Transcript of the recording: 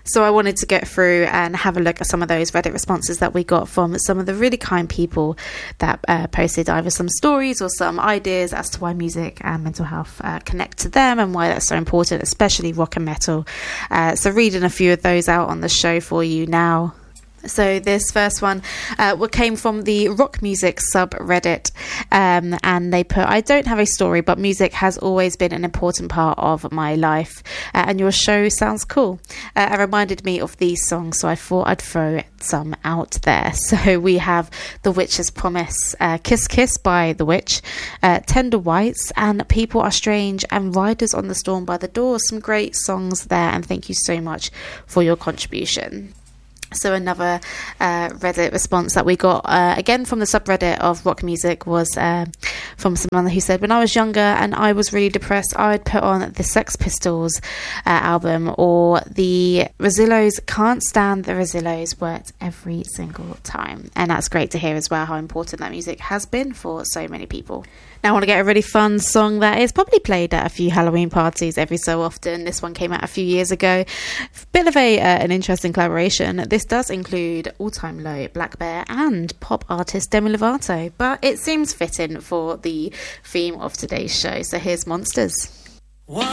So I wanted to get through and have a look at some of those Reddit responses that we got from some of the really kind people that posted either some stories or some ideas as to why music and mental health connect to them and why that's so important, especially rock and metal. So reading a few of those out on the show for you now. So this first one came from the rock music subreddit, and they put, "I don't have a story, but music has always been an important part of my life, and your show sounds cool. It reminded me of these songs, so I thought I'd throw some out there." So we have The Witch's Promise, Kiss Kiss by The Witch, Tender Whites, and People Are Strange, and Riders on the Storm by The Doors. Some great songs there, and thank you so much for your contribution. So another Reddit response that we got, again from the subreddit of rock music, was from someone who said, "When I was younger and I was really depressed, I would put on the Sex Pistols album or the Rezillos. Can't stand the Rezillos, worked every single time." And that's great to hear as well, how important that music has been for so many people. Now I want to get a really fun song that is probably played at a few Halloween parties every so often. This one came out a few years ago. Bit of an interesting collaboration. This does include All Time Low, Black Bear, and pop artist Demi Lovato, but it seems fitting for the theme of today's show. So here's Monsters.